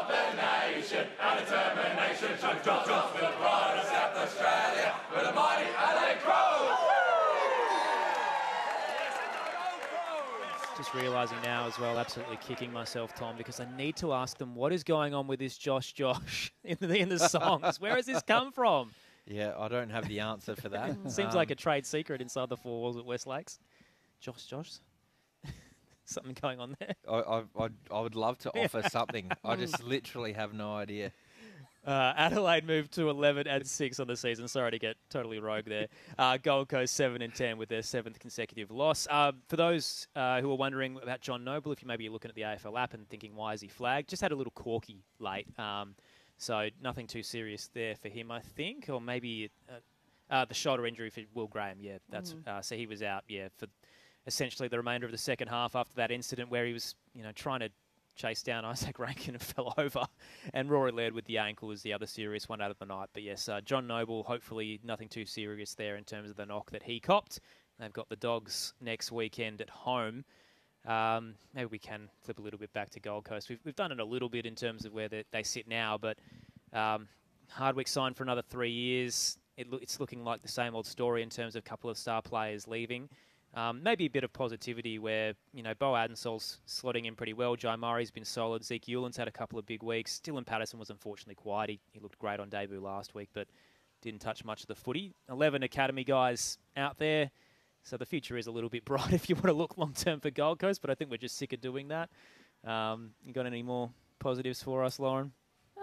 Just realising now as well, absolutely kicking myself, Tom, because I need to ask them what is going on with this Josh in the songs. Where has this come from? Yeah, I don't have the answer for that. Seems like a trade secret inside the four walls at West Lakes. Josh. Something going on there. I would love to offer something. I just literally have no idea. Adelaide moved to 11 and 6 on the season. Sorry to get totally rogue there. Gold Coast 7 and 10 with their 7th consecutive loss. For those who are wondering about John Noble, if you maybe you're looking at the AFL app and thinking, why is he flagged? Just had a little corky late. So nothing too serious there for him, I think. Or maybe the shoulder injury for Will Graham. Yeah, that's so he was out, for essentially the remainder of the second half after that incident where he was, trying to chase down Isaac Rankin and fell over. And Rory Laird with the ankle was the other serious one out of the night. But yes, John Noble, hopefully nothing too serious there in terms of the knock that he copped. They've got the Dogs next weekend at home. Maybe we can flip a little bit back to Gold Coast. We've done it a little bit in terms of where they sit now, but Hardwick signed for another 3 years. It's looking like the same old story in terms of a couple of star players leaving. Maybe a bit of positivity where, Bo Adensol's slotting in pretty well. Jai Murray's been solid. Zeke Euland's had a couple of big weeks. Dylan Patterson was unfortunately quiet. He looked great on debut last week, but didn't touch much of the footy. 11 academy guys out there. So the future is a little bit bright if you want to look long-term for Gold Coast, but I think we're just sick of doing that. You got any more positives for us, Lauren?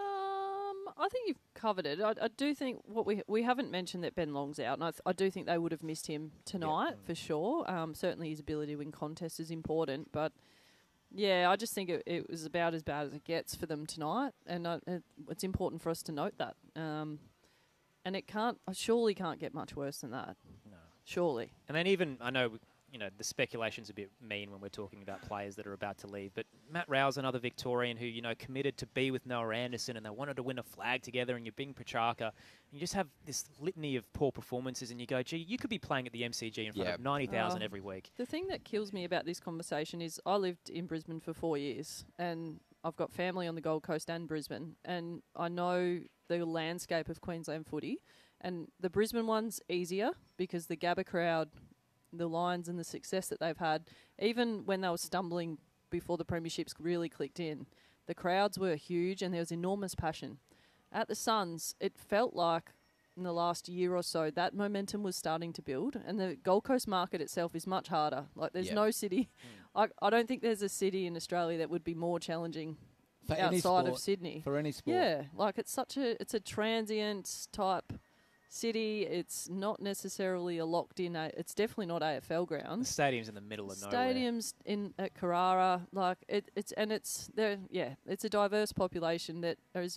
I think you've covered it. I do think what we haven't mentioned that Ben Long's out, and I do think they would have missed him tonight for sure. Certainly his ability to win contests is important, but I just think it was about as bad as it gets for them tonight, and it's important for us to note that. And it surely can't get much worse than that. No. Surely. And then even, I know, the speculation's a bit mean when we're talking about players that are about to leave, but Matt Rowe's another Victorian who, committed to be with Noah Anderson and they wanted to win a flag together, and you're Bing Pachaka, and you just have this litany of poor performances and you go, gee, you could be playing at the MCG in front of 90,000 every week. The thing that kills me about this conversation is I lived in Brisbane for 4 years and I've got family on the Gold Coast and Brisbane, and I know the landscape of Queensland footy, and the Brisbane one's easier because the Gabba crowd, the Lions and the success that they've had, even when they were stumbling before the premierships really clicked in, the crowds were huge and there was enormous passion. At the Suns, it felt like in the last year or so that momentum was starting to build, and the Gold Coast market itself is much harder. Like there's no city. I don't think there's a city in Australia that would be more challenging for outside of Sydney. For any sport. Yeah, like it's a transient type city. It's not necessarily a locked-in. It's definitely not AFL ground. The stadium's in the middle of nowhere. Stadiums at Carrara, like it's a diverse population that is